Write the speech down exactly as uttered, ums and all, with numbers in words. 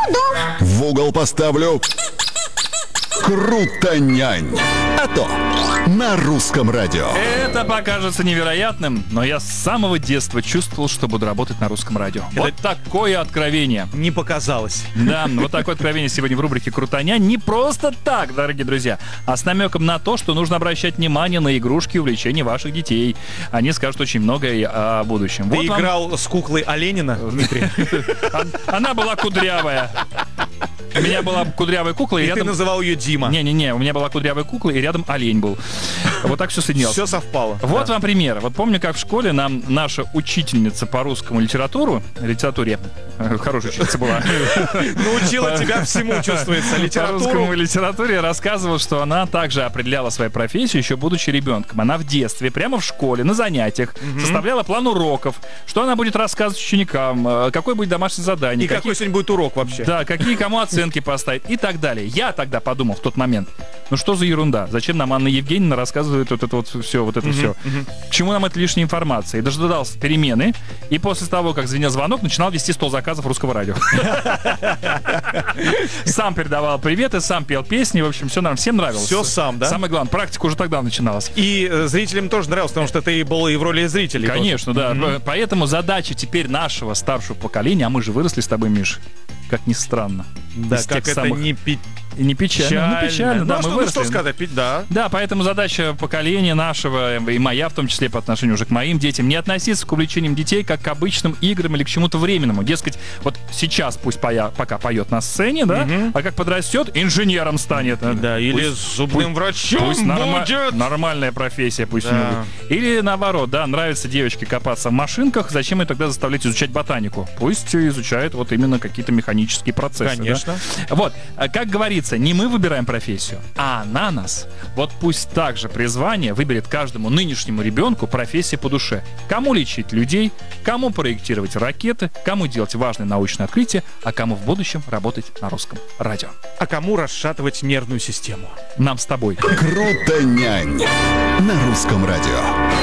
буду. В угол поставлю Крутонянь. А то на русском радио. Это покажется невероятным, но я с самого детства чувствовал, что буду работать на русском радио. Это... Вот такое откровение. Не показалось. Да, вот такое откровение сегодня в рубрике «Крутоня». Не просто так, дорогие друзья, а с намеком на то, что нужно обращать внимание на игрушки и увлечения ваших детей. Они скажут очень многое о будущем. Ты Вот вам... играл с куклой Оленина, Дмитрий? Она была кудрявая. У меня была кудрявая кукла, и, и рядом... ты называл ее Дима. Не-не-не, у меня была кудрявая кукла, и рядом олень был. Вот так все соединялось. Все совпало. Вот да. вам пример. Вот помню, как в школе нам наша учительница по русскому литературу, литературе, хорошая учительница была. Научила тебя всему, чувствуется, литературу. По русскому литературе рассказывала, что она также определяла свою профессию, еще будучи ребенком. Она в детстве, прямо в школе, на занятиях, составляла план уроков, что она будет рассказывать ученикам, какое будет домашнее задание. И какой сегодня будет урок вообще. Да, какие кому оценки поставить и так далее. Я тогда подумал в тот момент, ну что за ерунда? Зачем нам Анна Евгеньевна рассказывает вот это вот все, вот это uh-huh, все? Uh-huh. К чему нам это лишняя информация? И дождался перемены, и после того, как звенел звонок, начинал вести стол заказов русского радио. Сам передавал приветы, сам пел песни, в общем, все нам всем нравилось. Все сам, да? Самое главное, практика уже тогда начиналась. И зрителям тоже нравилось, потому что ты был и в роли зрителей. Конечно, да. Поэтому задача теперь нашего старшего поколения, а мы же выросли с тобой, Миш, как ни странно. Да, как это самых... не пи... не печально. Ну, печально, да, ну, мы что, выросли. Ну, что сказать, да. Да, поэтому задача поколения нашего, и моя в том числе по отношению уже к моим детям, не относиться к увлечениям детей как к обычным играм или к чему-то временному. Дескать, вот сейчас пусть поя... пока поет на сцене, да, угу. а как подрастет, инженером станет. Да, пусть, или зубным пусть, врачом пусть норма... будет. Нормальная профессия пусть да. у него будет. Или наоборот, да, нравится девочке копаться в машинках, зачем ее тогда заставлять изучать ботанику? Пусть изучает вот именно какие-то механические процессы. Конечно. Да? Вот, как говорится, не мы выбираем профессию, а она нас. Вот пусть также призвание выберет каждому нынешнему ребенку профессию по душе. Кому лечить людей, кому проектировать ракеты, кому делать важные научные открытия, а кому в будущем работать на русском радио. А кому расшатывать нервную систему. Нам с тобой. Крутонянь на русском радио.